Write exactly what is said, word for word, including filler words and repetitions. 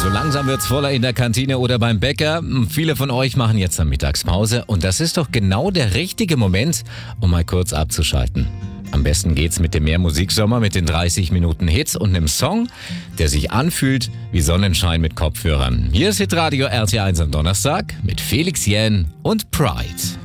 So langsam wird's voller in der Kantine oder beim Bäcker. Viele von euch machen jetzt eine Mittagspause und das ist doch genau der richtige Moment, um mal kurz abzuschalten. Am besten geht's mit dem Mehrmusiksommer mit den dreißig Minuten Hits und einem Song, der sich anfühlt wie Sonnenschein mit Kopfhörern. Hier ist Hitradio R T eins am Donnerstag mit Felix Jähn und Pride.